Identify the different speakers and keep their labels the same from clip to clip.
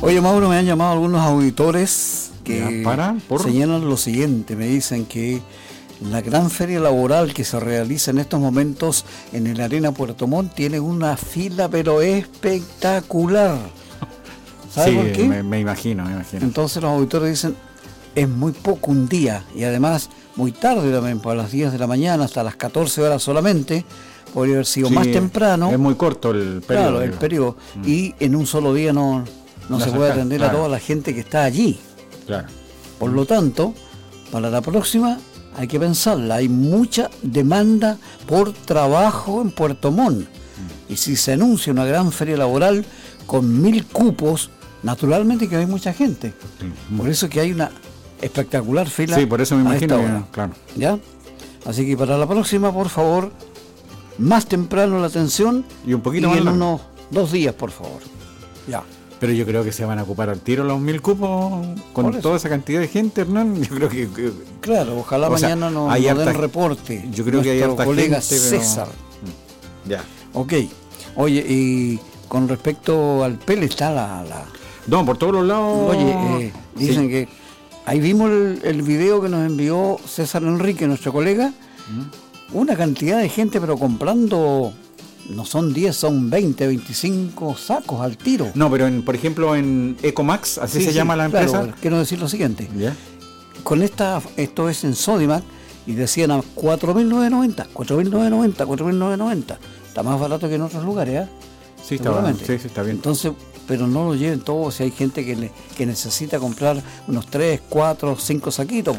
Speaker 1: Oye, Mauro, me han llamado algunos auditores que
Speaker 2: ¿Por?
Speaker 1: señalan lo siguiente, me dicen que la gran feria laboral que se realiza en estos momentos en el Arena Puerto Montt tiene una fila pero espectacular. ¿Sabes
Speaker 2: Sí,
Speaker 1: por qué?
Speaker 2: Me imagino.
Speaker 1: Entonces los auditores dicen, es muy poco un día y además muy tarde también, por las 10 de la mañana hasta las 14 horas solamente, podría haber sido más temprano.
Speaker 2: Es muy corto el periodo.
Speaker 1: Claro, el periodo. Y en un solo día no se puede atender a toda la gente que está allí.
Speaker 2: Claro.
Speaker 1: Por lo tanto, para la próxima hay que pensarla. Hay mucha demanda por trabajo en Puerto Montt. Y si se anuncia una gran feria laboral con 1000 cupos, naturalmente que hay mucha gente. Por eso que hay una espectacular fila.
Speaker 2: Sí, por eso me imagino.
Speaker 1: Claro. ¿Ya? Así que para la próxima, por favor, más temprano la atención
Speaker 2: y un poquito más
Speaker 1: en
Speaker 2: largo.
Speaker 1: unos 2 días, por favor. Ya.
Speaker 2: Pero yo creo que se van a ocupar al tiro los 1000 cupos con toda esa cantidad de gente, Hernán. Yo creo que
Speaker 1: claro, ojalá mañana nos den reporte.
Speaker 2: Yo creo que hay harta
Speaker 1: colega
Speaker 2: gente,
Speaker 1: César.
Speaker 2: Ya.
Speaker 1: Ok. Oye, y con respecto al PEL está
Speaker 2: No, por todos los lados.
Speaker 1: Oye, dicen que ahí vimos el video que nos envió César Enrique, nuestro colega. Una cantidad de gente, pero comprando, no son 10, son 20, 25 sacos al tiro.
Speaker 2: No, pero por ejemplo en Ecomax, así se llama la empresa.
Speaker 1: Claro, quiero decir lo siguiente.
Speaker 2: ¿Ya?
Speaker 1: Con esto es en Sodimac, y decían a 4.990, 4.990, 4.990. Está más barato que en otros lugares, ¿eh?
Speaker 2: Sí, está bien.
Speaker 1: Entonces, pero no lo lleven todos, si hay gente que necesita comprar unos 3, 4, 5 saquitos.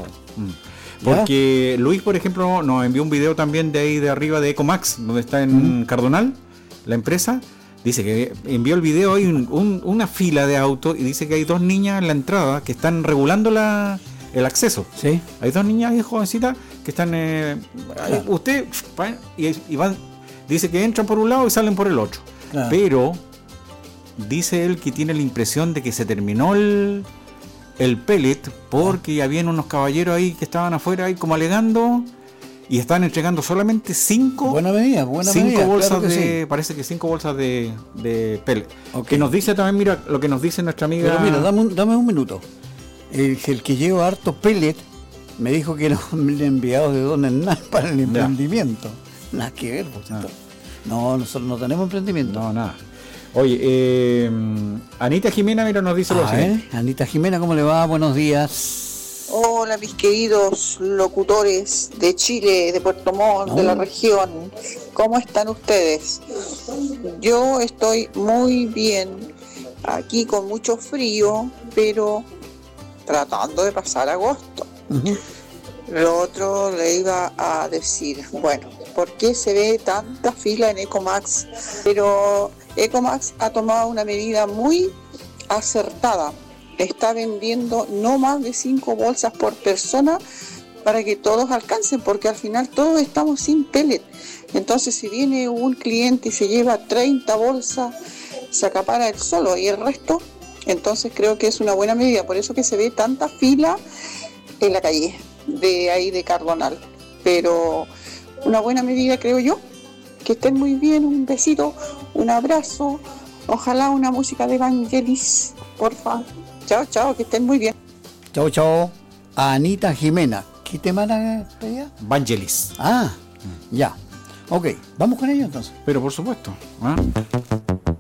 Speaker 2: Porque Luis, por ejemplo, nos envió un video también de ahí de arriba de Ecomax, donde está en Cardonal, la empresa. Dice que envió el video, hay una fila de autos y dice que hay 2 niñas en la entrada que están regulando el acceso.
Speaker 1: Sí.
Speaker 2: Hay 2 niñas ahí jovencitas que están... claro. Usted... Y van, dice que entran por un lado y salen por el otro. Claro. Pero dice él que tiene la impresión de que se terminó el pellet porque habían unos caballeros ahí que estaban afuera ahí como alegando y estaban entregando solamente 5 bolsas, claro, de parece que 5 bolsas de pellet. Okay. Que nos dice también, mira lo que nos dice nuestra amiga.
Speaker 1: Pero mira, dame un minuto. El que lleva harto pellet me dijo que era un enviado de Don Hernán para el emprendimiento. Nada que ver, por cierto. No, nosotros no tenemos emprendimiento.
Speaker 2: No, nada. Oye, Anita Jimena, mira, nos dice lo siguiente.
Speaker 1: Anita Jimena, ¿cómo le va? Buenos días.
Speaker 3: Hola, mis queridos locutores de Chile, de Puerto Montt, de la región. ¿Cómo están ustedes? Yo estoy muy bien, aquí con mucho frío, pero tratando de pasar agosto. Lo otro le iba a decir, bueno, ¿por qué se ve tanta fila en Ecomax? Pero Ecomax ha tomado una medida muy acertada. Está vendiendo no más de 5 bolsas por persona para que todos alcancen, porque al final todos estamos sin pellet. Entonces, si viene un cliente y se lleva 30 bolsas, se acapara él solo y el resto, entonces creo que es una buena medida. Por eso que se ve tanta fila en la calle de ahí de Cardonal. Pero una buena medida, creo yo. Que estén muy bien, un besito, un abrazo, ojalá una música de Vangelis, porfa. Chao, que estén muy bien.
Speaker 1: Chao. Anita Jimena. ¿Qué tema era ella?
Speaker 2: Vangelis.
Speaker 1: Ya. Ok, vamos con ello entonces.
Speaker 2: Pero por supuesto.